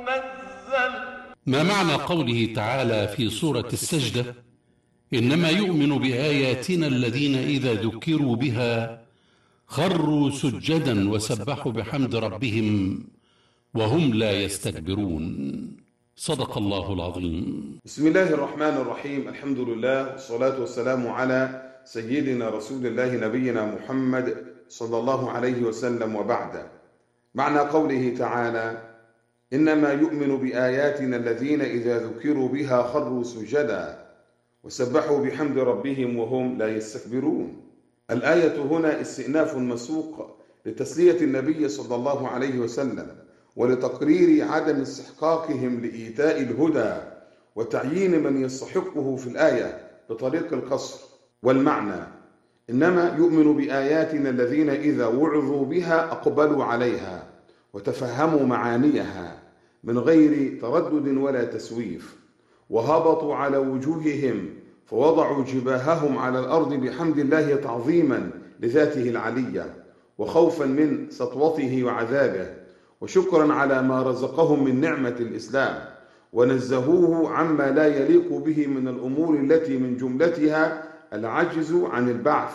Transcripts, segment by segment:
منزل. ما معنى قوله تعالى في سورة السجدة: إنما يؤمن بآياتنا الذين إذا ذكروا بها خروا سجدا وسبحوا بحمد ربهم وهم لا يستكبرون؟ صدق الله العظيم. بسم الله الرحمن الرحيم. الحمد لله والصلاة والسلام على سيدنا رسول الله نبينا محمد صلى الله عليه وسلم، وبعد. معنى قوله تعالى: إنما يؤمن بآياتنا الذين إذا ذكروا بها خروا سجدا وسبحوا بحمد ربهم وهم لا يستكبرون. الآية هنا استئناف مسوق لتسلية النبي صلى الله عليه وسلم ولتقرير عدم استحقاقهم لإيتاء الهدى وتعيين من يستحقه في الآية بطريق القصر. والمعنى: إنما يؤمن بآياتنا الذين إذا وعظوا بها أقبلوا عليها وتفهموا معانيها من غير تردد ولا تسويف، وهبطوا على وجوههم فوضعوا جباههم على الأرض بحمد الله تعظيما لذاته العلية وخوفا من سطوته وعذابه، وشكرا على ما رزقهم من نعمة الإسلام، ونزهوه عما لا يليق به من الأمور التي من جملتها العجز عن البعث،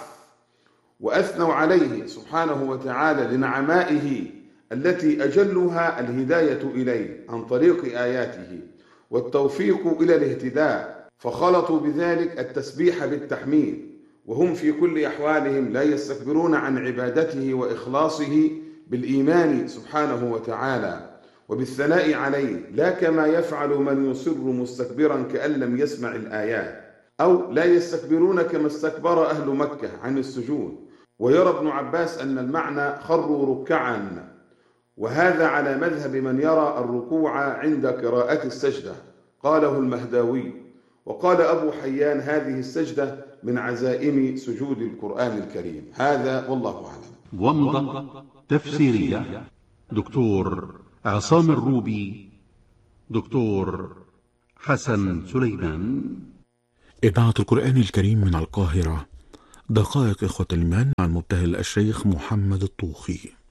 وأثنوا عليه سبحانه وتعالى لنعمائه التي أجلها الهداية إليه عن طريق آياته والتوفيق إلى الاهتداء، فخلطوا بذلك التسبيح بالتحميد، وهم في كل أحوالهم لا يستكبرون عن عبادته وإخلاصه بالإيمان سبحانه وتعالى وبالثناء عليه، لا كما يفعل من يصر مستكبرا كأن لم يسمع الآيات، أو لا يستكبرون كما استكبر أهل مكة عن السجود. ويرى ابن عباس أن المعنى خروا ركعا، وهذا على مذهب من يرى الركوع عند قراءة السجدة، قاله المهداوي. وقال أبو حيان: هذه السجدة من عزائم سجود القرآن الكريم. هذا والله أعلم. ومضة تفسيرية: دكتور عصام الروبي، دكتور حسن سليمان. إذاعة القرآن الكريم من القاهرة. دقائق إخوة الإيمان مع المبتهل الشيخ محمد الطوخي.